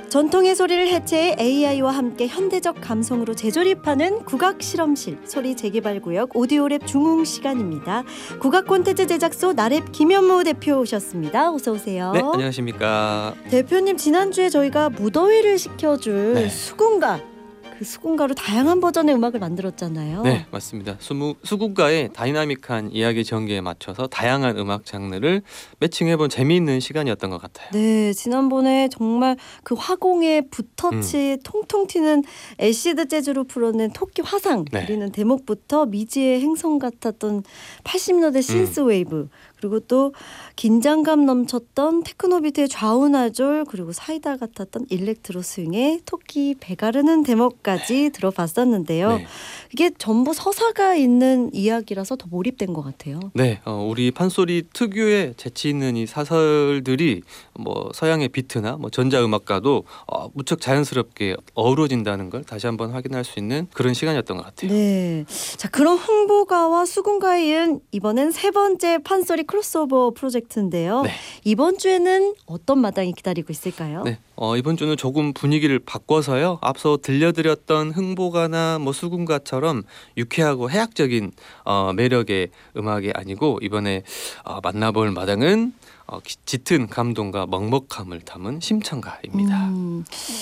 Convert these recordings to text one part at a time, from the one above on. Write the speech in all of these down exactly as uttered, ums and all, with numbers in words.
전통의 소리를 해체해 에이아이와 함께 현대적 감성으로 재조립하는 국악 실험실 소리 재개발구역 오디오랩 중흥 시간입니다. 국악 콘텐츠 제작소 나랩 김현무 대표 오셨습니다. 어서 오세요. 네, 안녕하십니까. 대표님, 지난주에 저희가 무더위를 식혀줄 네. 수군가, 그 수군가로 다양한 버전의 음악을 만들었잖아요. 네, 맞습니다. 수무, 수군가의 다이나믹한 이야기 전개에 맞춰서 다양한 음악 장르를 매칭해본 재미있는 시간이었던 것 같아요. 네, 지난번에 정말 그 화공에 붓터치 음. 통통 튀는 애시드 재즈로 풀어낸 토끼 화상 네. 그리는 대목부터 미지의 행성 같았던 팔십 년대 신스웨이브 음. 그리고 또 긴장감 넘쳤던 테크노비트의 좌우나졸 그리고 사이다 같았던 일렉트로 스윙의 토끼 배 가르는 대목까지 네. 들어봤었는데요. 네. 이게 전부 서사가 있는 이야기라서 더 몰입된 것 같아요. 네, 어, 우리 판소리 특유의 재치 있는 이 사설들이 뭐 서양의 비트나 뭐 전자음악과도 어, 무척 자연스럽게 어우러진다는 걸 다시 한번 확인할 수 있는 그런 시간이었던 것 같아요. 네, 자 그럼 흥보가와 수군가에 이은 이번엔 세 번째 판소리 크로스오버 프로젝트인데요. 네. 이번 주에는 어떤 마당이 기다리고 있을까요? 네, 어, 이번 주는 조금 분위기를 바꿔서요. 앞서 들려드렸던 흥보가나 뭐 수군가처럼 유쾌하고 해학적인 어, 매력의 음악이 아니고 이번에 어, 만나볼 마당은 어, 짙은 감동과 먹먹함을 담은 심청가입니다. 음,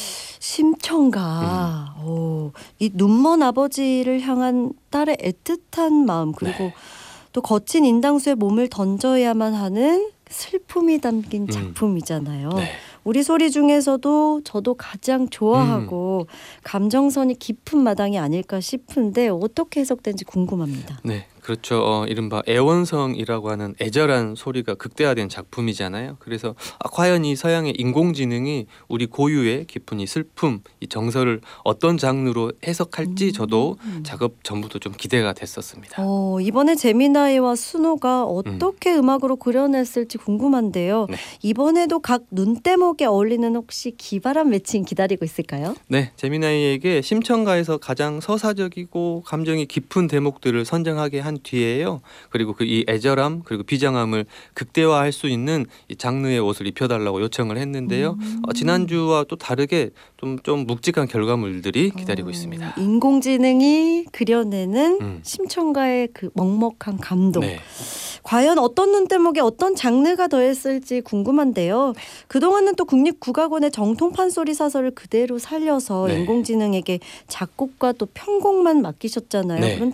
심청가. 음. 오, 이 눈먼 아버지를 향한 딸의 애틋한 마음 그리고 네. 또 거친 인당수에 몸을 던져야만 하는 슬픔이 담긴 작품이잖아요. 음. 네. 우리 소리 중에서도 저도 가장 좋아하고 음. 감정선이 깊은 마당이 아닐까 싶은데 어떻게 해석된지 궁금합니다. 네, 그렇죠. 어, 이른바 애원성이라고 하는 애절한 소리가 극대화된 작품이잖아요. 그래서 아, 과연 이 서양의 인공지능이 우리 고유의 깊은 이 슬픔, 이 정서를 어떤 장르로 해석할지 음. 저도 작업 전부터 좀 기대가 됐었습니다. 어, 이번에 제미나이와 수노가 어떻게 음. 음악으로 그려냈을지 궁금한데요. 네. 이번에도 각 눈대목에 어울리는 혹시 기발한 매칭 기다리고 있을까요? 네, 제미나이에게 심청가에서 가장 서사적이고 감정이 깊은 대목들을 선정하게 한 뒤에요. 그리고 그 이 애절함 그리고 비장함을 극대화할 수 있는 이 장르의 옷을 입혀달라고 요청을 했는데요. 음. 어, 지난주와 또 다르게 좀, 좀 묵직한 결과물들이 기다리고 어, 있습니다. 인공지능이 그려내는 음. 심청가의 그 먹먹한 감동. 네. 과연 어떤 눈대목에 어떤 장르가 더했을지 궁금한데요. 네. 그동안은 또 국립국악원의 정통 판소리 사설을 그대로 살려서 네. 인공지능에게 작곡과 또 편곡만 맡기셨잖아요. 네. 그런데